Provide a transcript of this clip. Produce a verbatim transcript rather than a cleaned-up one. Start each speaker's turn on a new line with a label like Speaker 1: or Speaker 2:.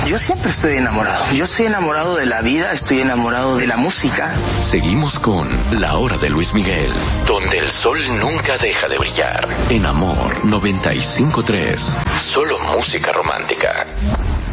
Speaker 1: Yo siempre estoy enamorado. Yo estoy enamorado de la vida, estoy enamorado de la música.
Speaker 2: Seguimos con La Hora de Luis Miguel, donde el sol nunca deja de brillar. En Amor noventa y cinco punto tres. Solo música romántica.